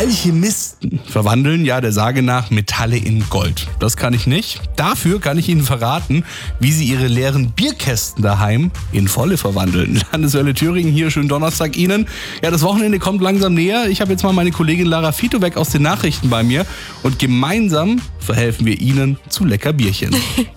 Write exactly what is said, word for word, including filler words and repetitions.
Alchemisten verwandeln ja der Sage nach Metalle in Gold. Das kann ich nicht. Dafür kann ich Ihnen verraten, wie Sie Ihre leeren Bierkästen daheim in volle verwandeln. Landeswelle Thüringen hier, schönen Donnerstag Ihnen. Ja, das Wochenende kommt langsam näher. Ich habe jetzt mal meine Kollegin Lara Fitobeck aus den Nachrichten bei mir und gemeinsam verhelfen wir Ihnen zu lecker Bierchen.